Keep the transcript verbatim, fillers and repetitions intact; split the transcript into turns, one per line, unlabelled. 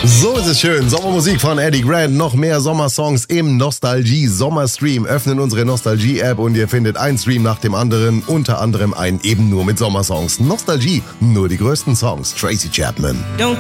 So ist es schön. Sommermusik von Eddie Grant. Noch mehr Sommersongs im Nostalgie-Sommerstream. Öffnen unsere Nostalgie-App und ihr findet einen Stream nach dem anderen. Unter anderem einen eben nur mit Sommersongs. Nostalgie, nur die größten Songs. Tracy Chapman.
Don't